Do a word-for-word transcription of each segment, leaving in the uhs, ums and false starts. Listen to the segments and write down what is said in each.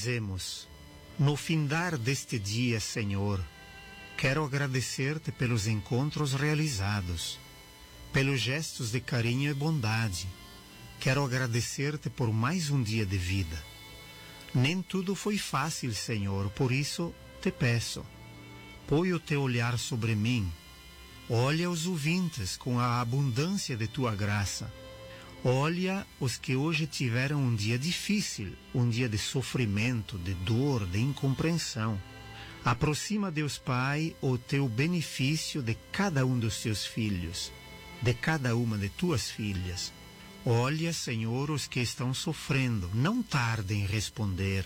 Rezemos. No findar deste dia, Senhor, quero agradecer-te pelos encontros realizados, pelos gestos de carinho e bondade. Quero agradecer-te por mais um dia de vida. Nem tudo foi fácil, Senhor, por isso te peço, põe o teu olhar sobre mim. Olha os ouvintes com a abundância de tua graça. Olha os que hoje tiveram um dia difícil, um dia de sofrimento, de dor, de incompreensão. Aproxima, Deus Pai, o teu benefício de cada um dos teus filhos, de cada uma de tuas filhas. Olha, Senhor, os que estão sofrendo, não tarde em responder.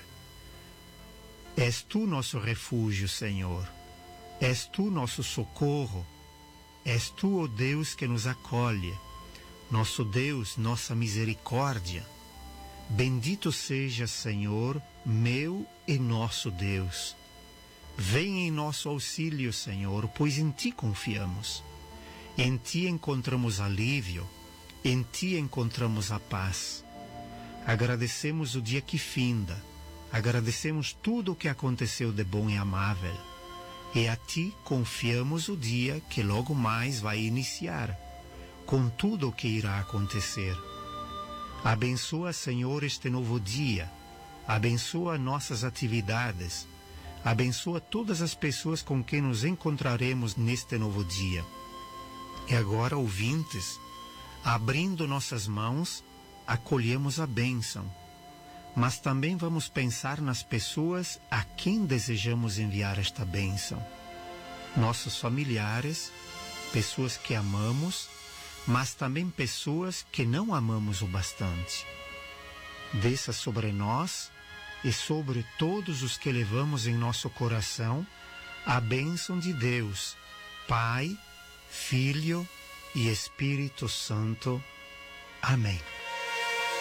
És tu nosso refúgio, Senhor. És tu nosso socorro. És tu, ó Deus, que nos acolhe. Nosso Deus, nossa misericórdia. Bendito seja, Senhor, meu e nosso Deus. Vem em nosso auxílio, Senhor, pois em Ti confiamos. Em Ti encontramos alívio, em Ti encontramos a paz. Agradecemos o dia que finda, agradecemos tudo o que aconteceu de bom e amável. E a Ti confiamos o dia que logo mais vai iniciar, com tudo o que irá acontecer. Abençoa, Senhor, este novo dia. Abençoa nossas atividades. Abençoa todas as pessoas com quem nos encontraremos neste novo dia. E agora, ouvintes, abrindo nossas mãos, acolhemos a bênção. Mas também vamos pensar nas pessoas a quem desejamos enviar esta bênção. Nossos familiares, pessoas que amamos, mas também pessoas que não amamos o bastante. Desça sobre nós e sobre todos os que levamos em nosso coração a bênção de Deus, Pai, Filho e Espírito Santo. Amém.